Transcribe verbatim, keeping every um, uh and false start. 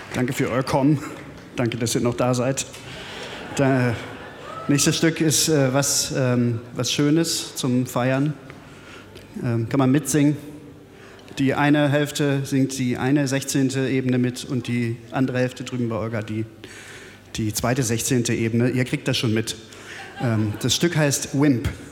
Danke für euer Kommen. Danke, dass ihr noch da seid. Das nächste Stück ist äh, was, ähm, was Schönes zum Feiern. Ähm, kann man mitsingen. Die eine Hälfte singt die eine sechzehnte Ebene mit und die andere Hälfte drüben bei Olga die, die zweite sechzehnte Ebene. Ihr kriegt das schon mit. Ähm, das Stück heißt Wimp.